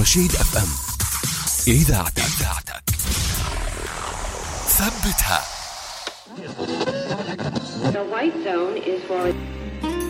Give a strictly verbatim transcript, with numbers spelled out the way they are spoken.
رشيد اف ام، إذاعتك إذاعتك ثبتها. The white zone is for